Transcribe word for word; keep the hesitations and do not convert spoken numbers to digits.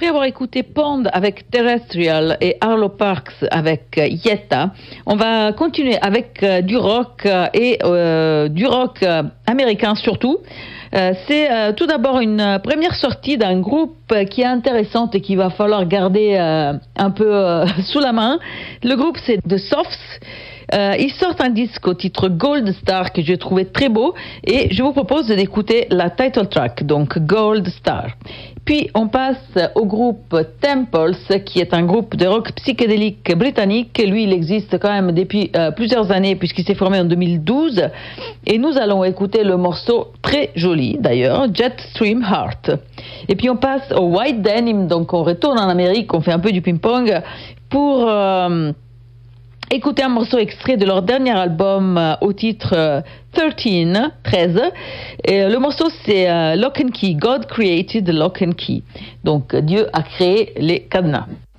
Après avoir écouté Pond avec Terrestrial et Arlo Parks avec euh, Yetta, on va continuer avec euh, du rock euh, et euh, du rock euh, américain surtout. Euh, c'est euh, tout d'abord une euh, première sortie d'un groupe euh, qui est intéressante et qu'il va falloir garder euh, un peu euh, sous la main. Le groupe, c'est The Softs. Euh, ils sortent un disque au titre Gold Star que j'ai trouvé très beau et je vous propose d'écouter la title track, donc Gold Star. Puis on passe au groupe Temples, qui est un groupe de rock psychédélique britannique. Lui, il existe quand même depuis euh, plusieurs années puisqu'il s'est formé en deux mille douze. Et nous allons écouter le morceau très joli d'ailleurs, Jetstream Heart. Et puis on passe au White Denim, donc on retourne en Amérique, on fait un peu du ping-pong pour... Euh, Écoutez un morceau extrait de leur dernier album euh, au titre euh, treize. Et, euh, le morceau c'est euh, Lock and Key. God created the lock and key. Donc Dieu a créé les cadenas.